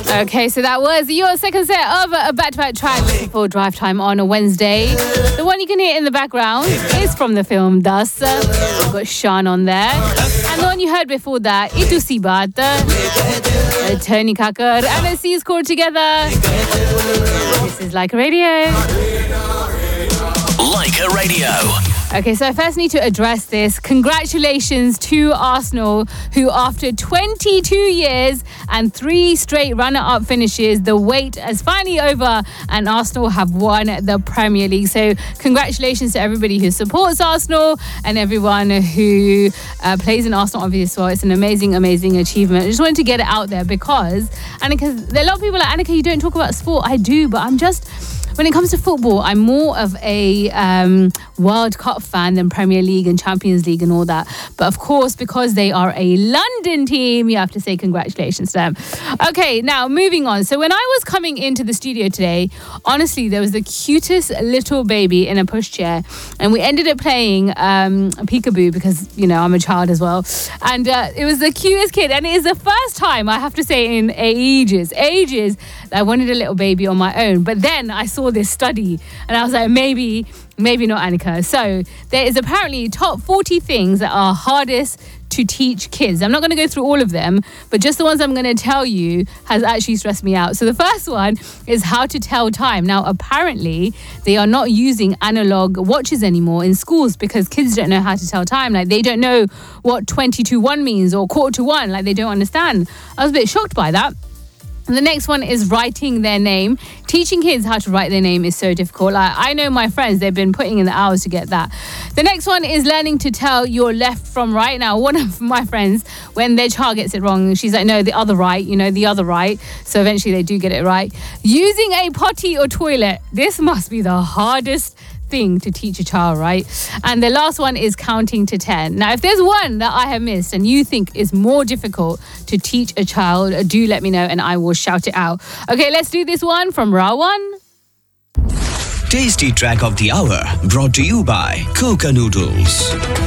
Okay, so that was your second set of a back-to-back track for Drive Time on a Wednesday. The one you can hear in the background is from the film Das. We've got Sean on there. And the one you heard before that, Itu Si Baat, Tony Kakar and Aziz scored together. This is Like a Radio. Like a Radio. Okay, so I first need to address this. Congratulations to Arsenal, who after 22 years and 3 straight runner-up finishes, the wait is finally over and Arsenal have won the Premier League. So congratulations to everybody who supports Arsenal and everyone who plays in Arsenal, obviously, as well. It's an amazing, amazing achievement. I just wanted to get it out there because, Annika, there are a lot of people like, Annika, you don't talk about sport. I do, but I'm just... When it comes to football, I'm more of a World Cup fan than Premier League and Champions League and all that. But of course, because they are a London team, you have to say congratulations to them. Okay, now moving on. So when I was coming into the studio today, honestly, there was the cutest little baby in a pushchair. And we ended up playing peekaboo because, you know, I'm a child as well. And it was the cutest kid. And it is the first time, I have to say, in ages, that I wanted a little baby on my own. But then I saw this study and I was like, maybe not, Annika. So there is apparently top 40 things that are hardest to teach kids. I'm not going to go through all of them, but just the ones I'm going to tell you has actually stressed me out. So the first one is how to tell time. Now, apparently, they are not using analog watches anymore in schools because kids don't know how to tell time. Like, they don't know what 20 to 1 means or quarter to 1. Like, they don't understand. I was a bit shocked by that. And the next one is writing their name. Teaching kids how to write their name is so difficult. Like, I know my friends, they've been putting in the hours to get that. The next one is learning to tell your left from right. Now, one of my friends, when their child gets it wrong, she's like, no, the other right, the other right. So eventually they do get it right. Using a potty or toilet. This must be the hardest thing to teach a child, right? And the last one is counting to 10. Now, if there's one that I have missed and you think is more difficult to teach a child, do let me know and I will shout it out. Okay, let's do this one from Rawan. Tasty Track of the Hour, brought to you by Coca Noodles.